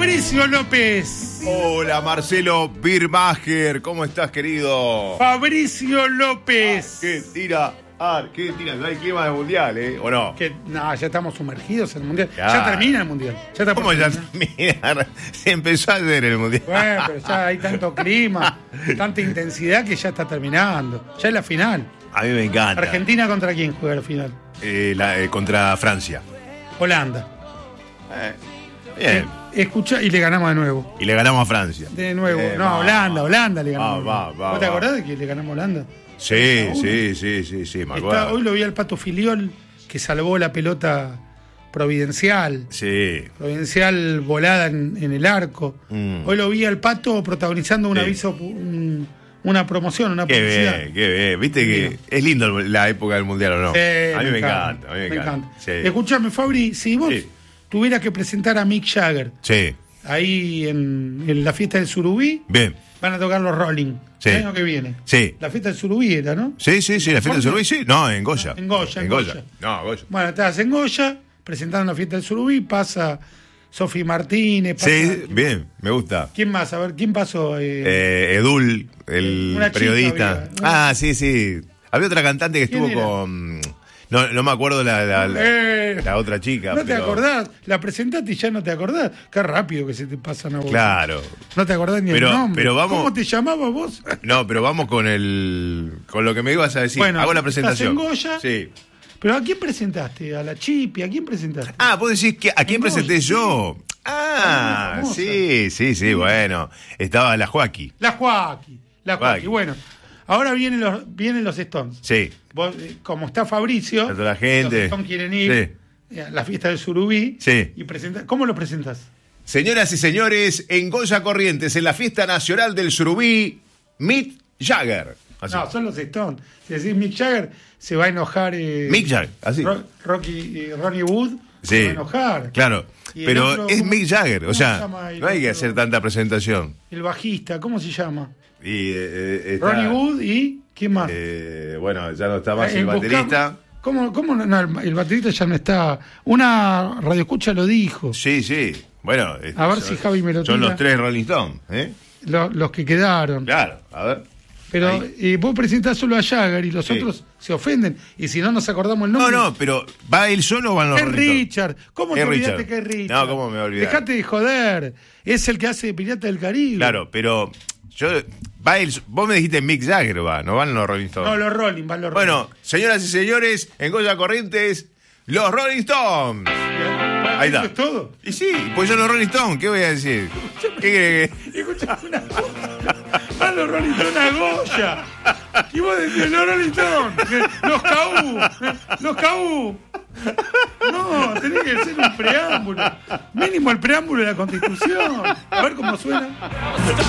Fabricio López. Hola, Marcelo Birmacher. ¿Cómo estás, querido? Fabricio López. ¿Qué tira? ¿Qué tira? No hay clima de mundial, ¿o no? No, ya estamos sumergidos en el mundial. Claro. Ya termina el mundial. ¿Cómo ya termina? Se empezó ayer el mundial. Bueno, pero ya hay tanto clima, tanta intensidad que ya está terminando. Ya es la final. A mí me encanta. ¿Argentina contra quién juega la final? Contra Francia. Holanda. Bien. Escucha, y le ganamos de nuevo. Y le ganamos a Francia. De nuevo. No, Holanda le ganamos. ¿Vos te va. acordás de que le ganamos a Holanda? Sí, me acuerdo. Hoy lo vi al Pato Filiol, que salvó la pelota providencial. Sí. Providencial volada en el arco. Hoy lo vi al Pato protagonizando un Sí. aviso, una promoción, una publicidad. Qué bien. Viste que es lindo la época del mundial, ¿o no? Sí, a mí me encanta. Me encanta. Sí. Escuchame, Fabri, si vos tuvieras que presentar a Mick Jagger Sí. ahí en la fiesta del Surubí, Bien. van a tocar los Rolling Sí. el año que viene. Sí. La fiesta del Surubí era, ¿no? Sí, la fiesta del Surubí, sí. No, en Goya. En Goya. No, Goya. Bueno, estás en Goya, presentando la fiesta del Surubí, pasa Sofi Martínez, pasa... Sí, bien, me gusta. ¿Quién más? A ver, ¿quién pasó? Edul, el una chica periodista. había, ¿no? Sí. Había otra cantante que ¿Quién estuvo era? con... No me acuerdo la otra chica. ¿No te acordás? La presentaste y ya no te acordás. Qué rápido que se te pasan a vos. Claro. No te acordás ni el nombre. Pero vamos... ¿Cómo te llamabas vos? No, pero vamos con lo que me ibas a decir. Bueno, hago la presentación. ¿estás en Goya? Sí. ¿Pero a quién presentaste? ¿A la Chipi? ¿A quién presentaste? Vos decís que ¿a quién En presenté Goya, yo? famosa. Sí, bueno. Estaba la Joaquí. La Joaquí. Joaquí. Bueno, ahora vienen los Stones. Sí. Vos, como está Fabricio, Está toda la gente. los Stones quieren ir a la fiesta del Surubí. Sí. Y ¿cómo lo presentás? Señoras y señores, en Goya Corrientes, en la fiesta nacional del Surubí, Mick Jagger. Así. No, son los Stones. Si decís Mick Jagger, se va a enojar. Mick Jagger, así. Ronnie Wood se Sí, va a enojar. claro. Y el Pero otro, es ¿cómo- Mick Jagger, o cómo sea, se llama el no hay que otro? hacer tanta presentación. El bajista, ¿cómo se llama? Y, está, Ronnie Wood y ¿quién más? Bueno, ya no está más el buscamos- baterista. ¿Cómo no? El baterista ya no está. Una radioescucha lo dijo. Sí. Bueno, A ver si Javi me lo son tira. los 3 Rolling Stones, Los que quedaron. Claro, a ver. Pero Ahí. vos presentás solo a Jagger y los Sí. otros se ofenden. Y si no nos acordamos el nombre. No, pero ¿va él solo o van los Es Rolling Stones? Richard. ¿Cómo te Es olvidaste Richard. que es Richard? No, ¿cómo me voy a olvidar? Dejate de joder. Es el que hace de Pirata del Caribe. Claro, pero vos me dijiste Mick Jagger, no van los Rolling Stones. No, los Rolling, van los Rolling. Bueno, señoras y señores, en Goya Corrientes, los Rolling Stones. Ahí está. ¿Eso es todo? Y sí, pues son los Rolling Stones, ¿qué voy a decir? ¿Qué crees que? Escuchá una cosa. Van los Rolling Stones a Goya. Y vos decís, los Rolling Stones. Los Caú. No, tenés que hacer un preámbulo. Mínimo el preámbulo de la Constitución. A ver cómo suena.